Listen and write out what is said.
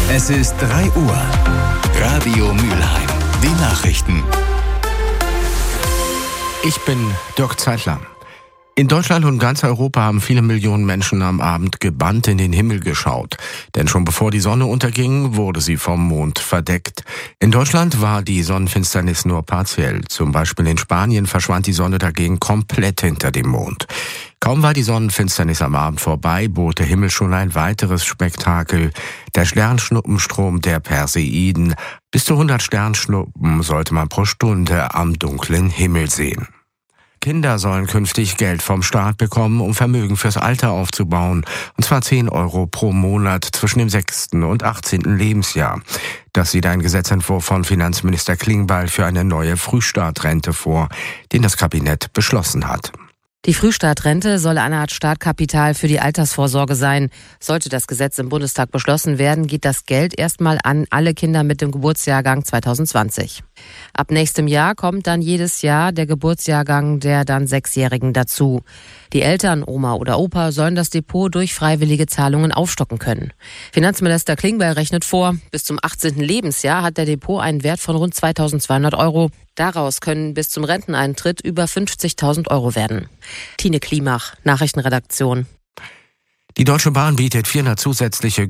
Es ist 3 Uhr. Radio Mülheim. Die Nachrichten. Ich bin Dirk Zeitler. In Deutschland und ganz Europa haben viele Millionen Menschen am Abend gebannt in den Himmel geschaut. Denn schon bevor die Sonne unterging, wurde sie vom Mond verdeckt. In Deutschland war die Sonnenfinsternis nur partiell. Zum Beispiel in Spanien verschwand die Sonne dagegen komplett hinter dem Mond. Kaum war die Sonnenfinsternis am Abend vorbei, bot der Himmel schon ein weiteres Spektakel. Der Sternschnuppenstrom der Perseiden. Bis zu 100 Sternschnuppen sollte man pro Stunde am dunklen Himmel sehen. Kinder sollen künftig Geld vom Staat bekommen, um Vermögen fürs Alter aufzubauen. Und zwar 10 Euro pro Monat zwischen dem 6. und 18. Lebensjahr. Das sieht ein Gesetzentwurf von Finanzminister Klingbeil für eine neue Frühstartrente vor, den das Kabinett beschlossen hat. Die Frühstartrente soll eine Art Startkapital für die Altersvorsorge sein. Sollte das Gesetz im Bundestag beschlossen werden, geht das Geld erstmal an alle Kinder mit dem Geburtsjahrgang 2020. Ab nächstem Jahr kommt dann jedes Jahr der Geburtsjahrgang der dann 6-Jährigen dazu. Die Eltern, Oma oder Opa, sollen das Depot durch freiwillige Zahlungen aufstocken können. Finanzminister Klingbeil rechnet vor, bis zum 18. Lebensjahr hat der Depot einen Wert von rund 2.200 Euro. Daraus können bis zum Renteneintritt über 50.000 Euro werden. Tine Klimach, Nachrichtenredaktion. Die Deutsche Bahn bietet 400 zusätzliche